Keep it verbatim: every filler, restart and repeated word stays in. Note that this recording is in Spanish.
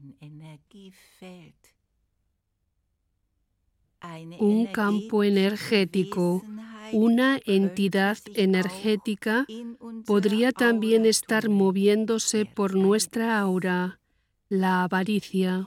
Un campo energético, una entidad energética, podría también estar moviéndose por nuestra aura, la avaricia.